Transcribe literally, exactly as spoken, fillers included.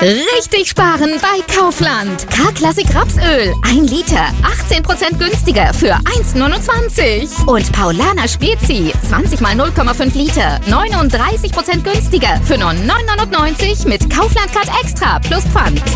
Richtig sparen bei Kaufland. K-Klassik Rapsöl, ein Liter, achtzehn Prozent günstiger für eins neunundzwanzig. Und Paulaner Spezi, zwanzig mal null Komma fünf Liter, neununddreißig Prozent günstiger für nur neun neunundneunzig mit Kaufland Card Extra plus Pfand.